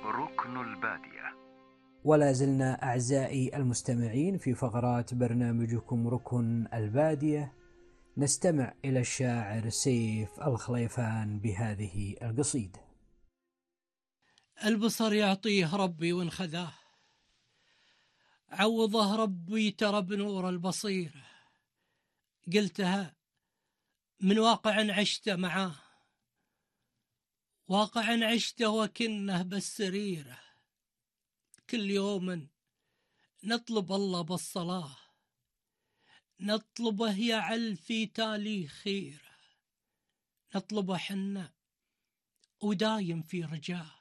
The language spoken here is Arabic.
ركن البادية. ولا زلنا أعزائي المستمعين في فقرات برنامجكم ركن البادية، نستمع إلى الشاعر سيف الخليفان بهذه القصيدة: البصر يعطيه ربي وإن خذاه، عوضه ربي ترى بنور البصيرة. قلتها من واقع عشت معاه، واقع عشته وكنه بالسريرة. كل يوم نطلب الله بالصلاة، نطلبه يعل في تالي خيره، نطلبه حنا ودايم في رجاه.